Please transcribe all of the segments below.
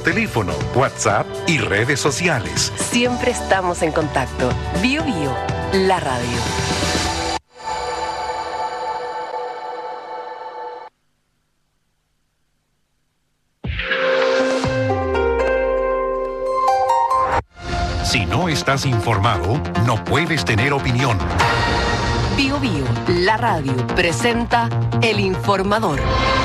teléfono, WhatsApp y redes sociales. Siempre estamos en contacto. Bio Bio, la radio. Si no estás informado, no puedes tener opinión. Bio Bio, la radio, presenta El Informador.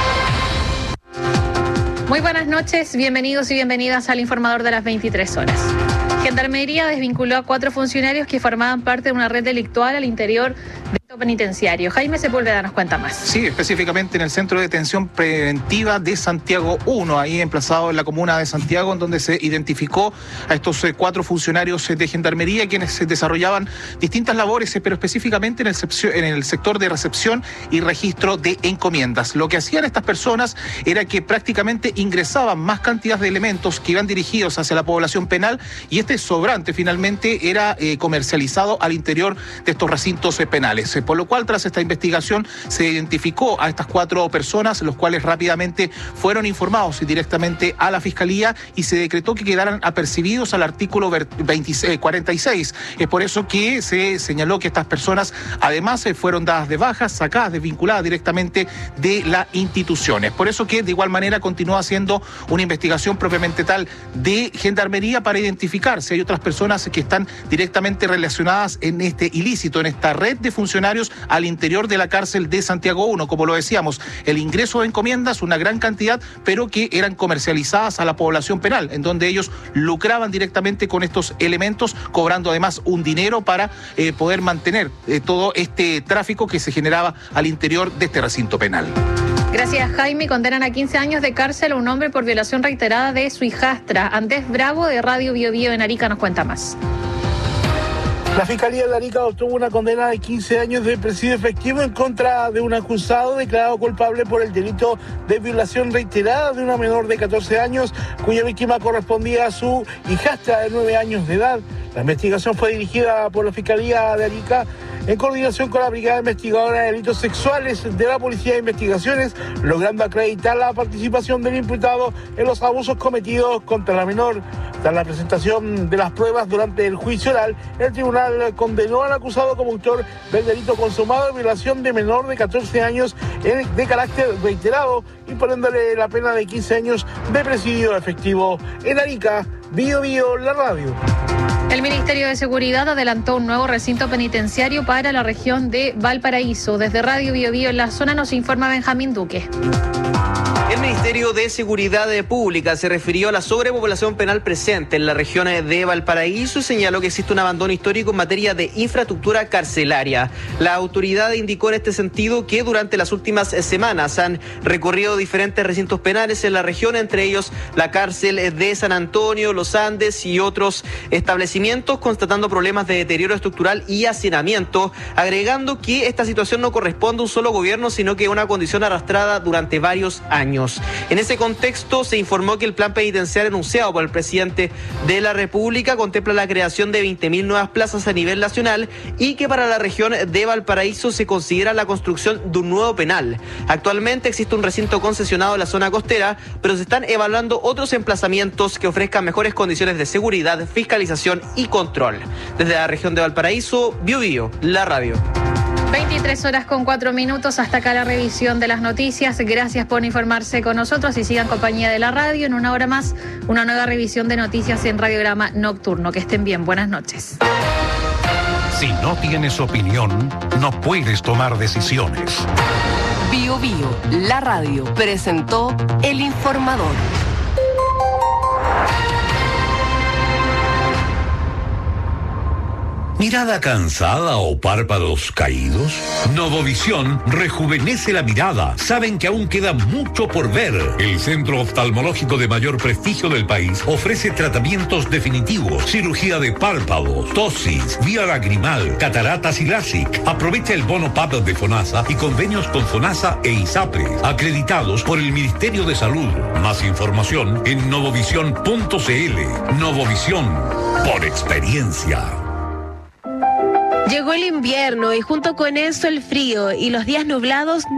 Muy buenas noches, bienvenidos y bienvenidas al Informador de las 23 horas. Gendarmería desvinculó a 4 funcionarios que formaban parte de una red delictual al interior del penitenciario. Jaime Sepúlveda nos cuenta más. Sí, específicamente en el Centro de Detención Preventiva de Santiago 1, ahí emplazado en la comuna de Santiago, en donde se identificó a estos 4 funcionarios de Gendarmería, quienes desarrollaban distintas labores, pero específicamente en el sector de recepción y registro de encomiendas. Lo que hacían estas personas era que prácticamente ingresaban más cantidad de elementos que iban dirigidos hacia la población penal, y este sobrante finalmente era comercializado al interior de estos recintos penales. Por lo cual, tras esta investigación, se identificó a estas 4 personas, los cuales rápidamente fueron informados directamente a la Fiscalía y se decretó que quedaran apercibidos al artículo 46. Es por eso que se señaló que estas personas además fueron dadas de baja, sacadas, desvinculadas directamente de la institución. Es por eso que de igual manera continúa haciendo una investigación propiamente tal de Gendarmería para identificar si hay otras personas que están directamente relacionadas en este ilícito, en esta red de funcionarios al interior de la cárcel de Santiago 1. Como lo decíamos, el ingreso de encomiendas, una gran cantidad, pero que eran comercializadas a la población penal, en donde ellos lucraban directamente con estos elementos, cobrando además un dinero para poder mantener todo este tráfico que se generaba al interior de este recinto penal. Gracias, Jaime. Condenan a 15 años de cárcel a un hombre por violación reiterada de su hijastra. Andrés Bravo, de Radio Bio Bio en Arica, nos cuenta más. La Fiscalía de Arica obtuvo una condena de 15 años de presidio efectivo en contra de un acusado declarado culpable por el delito de violación reiterada de una menor de 14 años, cuya víctima correspondía a su hijastra de 9 años de edad. La investigación fue dirigida por la Fiscalía de Arica en coordinación con la Brigada Investigadora de Delitos Sexuales de la Policía de Investigaciones, logrando acreditar la participación del imputado en los abusos cometidos contra la menor. Tras la presentación de las pruebas durante el juicio oral, el tribunal condenó al acusado como autor del delito consumado de violación de menor de 14 años de carácter reiterado, imponiéndole la pena de 15 años de presidio efectivo. En Arica, Bio Bio, la radio. El Ministerio de Seguridad adelantó un nuevo recinto penitenciario para la región de Valparaíso. Desde Radio Bio Bio en la zona nos informa Benjamín Duque. El Ministerio de Seguridad Pública se refirió a la sobrepoblación penal presente en la región de Valparaíso y señaló que existe un abandono histórico en materia de infraestructura carcelaria. La autoridad indicó en este sentido que durante las últimas semanas han recorrido diferentes recintos penales en la región, entre ellos la cárcel de San Antonio, Los Andes y otros establecimientos, constatando problemas de deterioro estructural y hacinamiento, agregando que esta situación no corresponde a un solo gobierno, sino que a una condición arrastrada durante varios años. En ese contexto, se informó que el plan penitenciario anunciado por el presidente de la República contempla la creación de 20.000 nuevas plazas a nivel nacional y que para la región de Valparaíso se considera la construcción de un nuevo penal. Actualmente existe un recinto concesionado en la zona costera, pero se están evaluando otros emplazamientos que ofrezcan mejores condiciones de seguridad, fiscalización y control. Desde la región de Valparaíso, Bio Bio, la radio. 23 horas con 4 minutos, hasta acá la revisión de las noticias. Gracias por informarse con nosotros y sigan compañía de la radio. En una hora más, una nueva revisión de noticias en Radiograma Nocturno. Que estén bien, buenas noches. Si no tienes opinión, no puedes tomar decisiones. Bio Bio, la radio, presentó El Informador. ¿Mirada cansada o párpados caídos? Novovisión rejuvenece la mirada. Saben que aún queda mucho por ver. El centro oftalmológico de mayor prestigio del país ofrece tratamientos definitivos, cirugía de párpados, tosis, vía lagrimal, cataratas y LASIK. Aprovecha el bono PAP de FONASA y convenios con FONASA e ISAPRE, acreditados por el Ministerio de Salud. Más información en novovisión.cl. Novovisión, por experiencia. Llegó el invierno y junto con eso el frío y los días nublados